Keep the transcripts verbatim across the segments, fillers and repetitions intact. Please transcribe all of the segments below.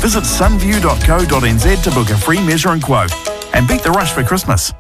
Visit sunview dot co dot n z to book a free measure and quote. And beat the rush for Christmas.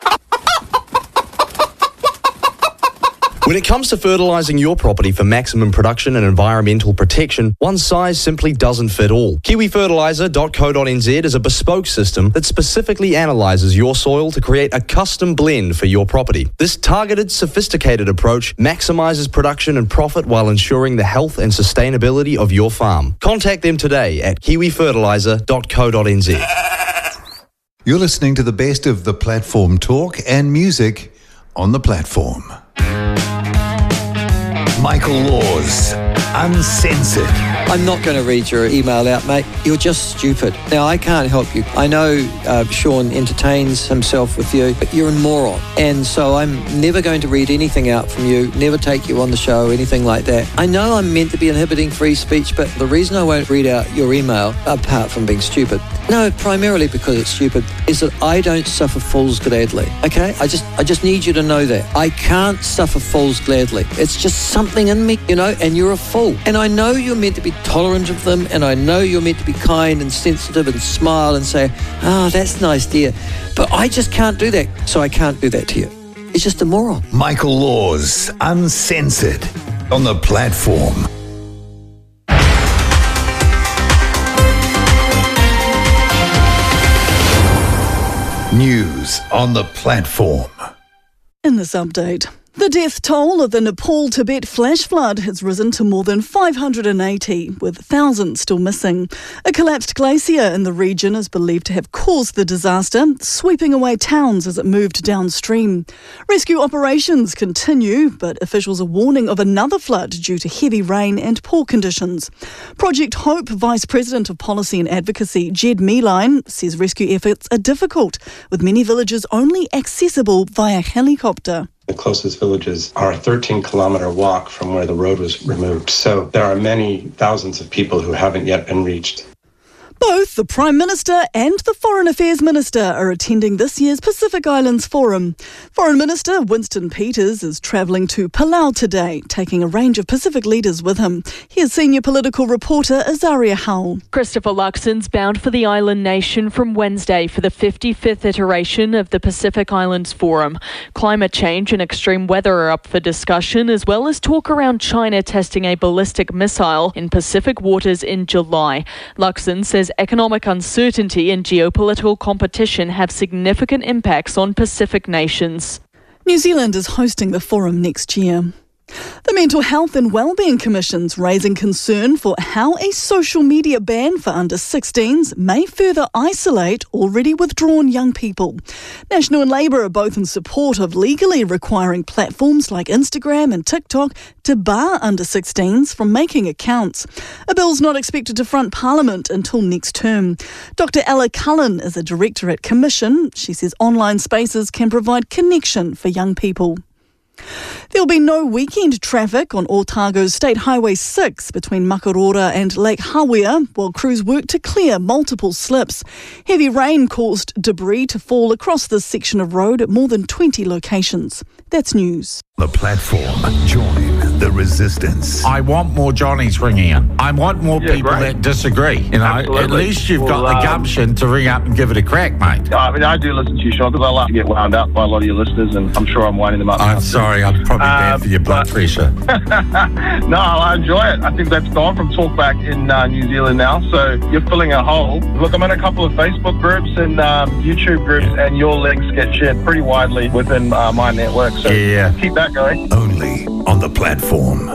When it comes to fertilising your property for maximum production and environmental protection, one size simply doesn't fit all. kiwi fertiliser dot co dot n z is a bespoke system that specifically analyses your soil to create a custom blend for your property. This targeted, sophisticated approach maximises production and profit while ensuring the health and sustainability of your farm. Contact them today at kiwi fertiliser dot co dot n z. You're listening to the best of the platform talk and music on the platform. Michael Laws, Uncensored. I'm not going to read your email out, mate. You're just stupid. Now, I can't help you. I know uh, Sean entertains himself with you, but you're a moron. And so I'm never going to read anything out from you, never take you on the show, anything like that. I know I'm meant to be inhibiting free speech, but the reason I won't read out your email, apart from being stupid, no, primarily because it's stupid, is that I don't suffer fools gladly, okay? I just I just need you to know that. I can't suffer fools gladly. It's just something in me, you know, and you're a fool. And I know you're meant to be tolerant of them, and I know you're meant to be kind and sensitive and smile and say, oh, that's nice, dear. But I just can't do that, so I can't do that to you. It's just a moron. Michael Laws, Uncensored, on the platform. News on the platform. In this update, the death toll of the Nepal-Tibet flash flood has risen to more than five hundred eighty, with thousands still missing. A collapsed glacier in the region is believed to have caused the disaster, sweeping away towns as it moved downstream. Rescue operations continue, but officials are warning of another flood due to heavy rain and poor conditions. Project Hope Vice President of Policy and Advocacy, Jed Meeline, says rescue efforts are difficult, with many villages only accessible via helicopter. The closest villages are a thirteen kilometre walk from where the road was removed. So there are many thousands of people who haven't yet been reached. Both the Prime Minister and the Foreign Affairs Minister are attending this year's Pacific Islands Forum. Foreign Minister Winston Peters is travelling to Palau today, taking a range of Pacific leaders with him. Here's senior political reporter Azaria Howell. Christopher Luxon's bound for the island nation from Wednesday for the fifty-fifth iteration of the Pacific Islands Forum. Climate change and extreme weather are up for discussion, as well as talk around China testing a ballistic missile in Pacific waters in July. Luxon says economic uncertainty and geopolitical competition have significant impacts on Pacific nations. New Zealand is hosting the forum next year. The Mental Health and Wellbeing Commission's raising concern for how a social media ban for under sixteens may further isolate already withdrawn young people. National and Labour are both in support of legally requiring platforms like Instagram and TikTok to bar under sixteens from making accounts. A bill's not expected to front Parliament until next term. Doctor Ella Cullen is a director at Commission. She says online spaces can provide connection for young people. There will be no weekend traffic on Otago's State Highway six between Makarora and Lake Hawea while crews work to clear multiple slips. Heavy rain caused debris to fall across this section of road at more than twenty locations. That's news. The platform. Join the resistance. I want more Johnnies ringing in. I want more yeah, people great. that disagree. You know, Absolutely. At least you've well, got the um, gumption to ring up and give it a crack, mate. I mean, I do listen to you, Sean, because I like to get wound up by a lot of your listeners, and I'm sure I'm winding them up. I'm sorry, I'm probably bad Um, for your blood but- pressure. No, I enjoy it. I think that's gone from talkback in uh, New Zealand now, so you're filling a hole. Look, I'm in a couple of Facebook groups and um, YouTube groups, Yeah. and your links get shared pretty widely within uh, my network, so Yeah. keep that going. Only on the platform.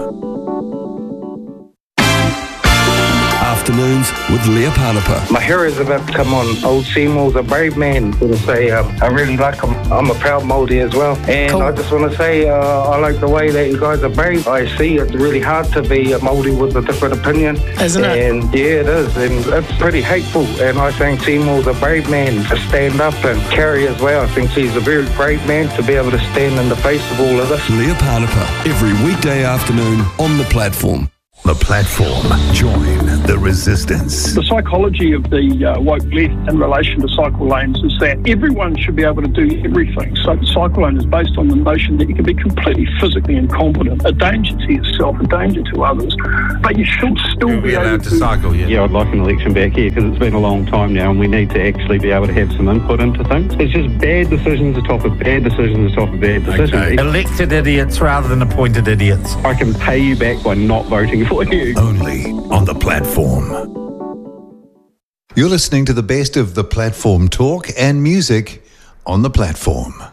Afternoons with Leah Panapa. My hero's about to come on. Old Seymour's a brave man. I say um, I really like him. I'm a proud Māori as well. And Cool. I just want to say uh, I like the way that you guys are brave. I see it's really hard to be a Māori with a different opinion. Isn't it? And yeah, it is. And it's pretty hateful. And I think Seymour's a brave man to stand up, and Carrie as well. I think she's a very brave man to be able to stand in the face of all of this. Leah Panapa. Every weekday afternoon on the platform. The platform. Join the resistance. The psychology of the uh, woke left in relation to cycle lanes is that everyone should be able to do everything. So the cycle lane is based on the notion that you can be completely physically incompetent, a danger to yourself, a danger to others, but you should still You'll be, be able allowed to to cycle, yeah. Yeah, I'd like an election back here because it's been a long time now and we need to actually be able to have some input into things. It's just bad decisions atop of bad decisions atop of bad decisions. Okay. Elected idiots rather than appointed idiots. I can pay you back by not voting for you. Only on the platform. You're listening to the best of the platform talk and music on the platform.